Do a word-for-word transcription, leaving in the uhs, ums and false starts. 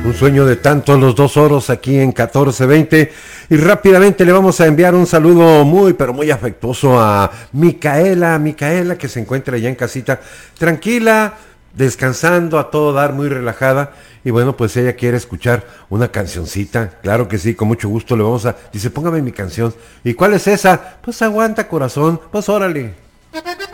Un sueño de tantos los dos oros aquí en catorce veinte. Y rápidamente le vamos a enviar un saludo muy, pero muy afectuoso a Micaela, Micaela que se encuentra allá en casita, tranquila, descansando a todo dar, muy relajada. Y bueno, pues ella quiere escuchar una cancioncita. Claro que sí, con mucho gusto le vamos a... Dice, póngame mi canción. ¿Y cuál es esa? Pues aguanta, corazón. Pues órale.